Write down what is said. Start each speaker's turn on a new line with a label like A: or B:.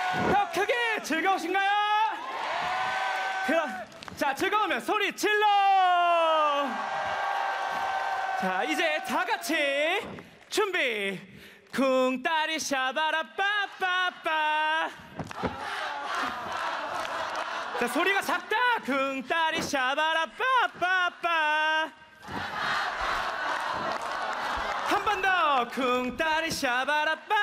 A: 더 크게 즐거우신가요? 그럼 자 즐거우면 소리 질러. 자 이제 다 같이 준비. 쿵따리 샤바라 빠빠빠. 자 소리가 작다. 쿵따리 샤바라 빠빠빠. 한 번 더. 쿵따리 샤바라 빠.